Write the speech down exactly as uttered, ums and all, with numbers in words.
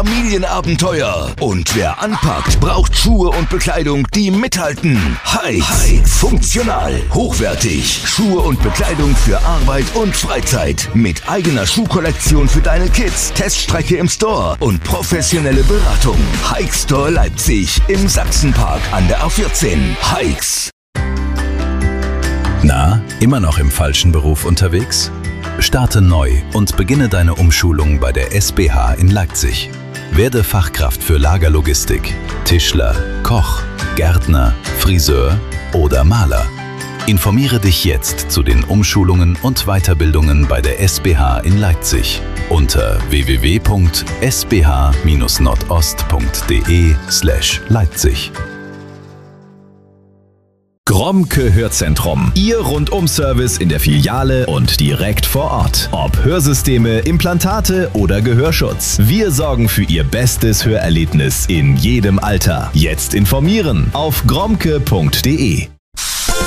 Familienabenteuer. Und wer anpackt, braucht Schuhe und Bekleidung, die mithalten. Hikes. Funktional, hochwertig. Schuhe und Bekleidung für Arbeit und Freizeit. Mit eigener Schuhkollektion für deine Kids, Teststrecke im Store und professionelle Beratung. Hikes Store Leipzig im Sachsenpark an der A vierzehn. Hikes. Na, immer noch im falschen Beruf unterwegs? Starte neu und beginne deine Umschulung bei der S B H in Leipzig. Werde Fachkraft für Lagerlogistik, Tischler, Koch, Gärtner, Friseur oder Maler. Informiere dich jetzt zu den Umschulungen und Weiterbildungen bei der S B H in Leipzig unter w w w punkt s b h dash nordost punkt d e slash Leipzig. Gromke Hörzentrum. Ihr Rundum-Service in der Filiale und direkt vor Ort. Ob Hörsysteme, Implantate oder Gehörschutz. Wir sorgen für Ihr bestes Hörerlebnis in jedem Alter. Jetzt informieren auf gromke punkt d e.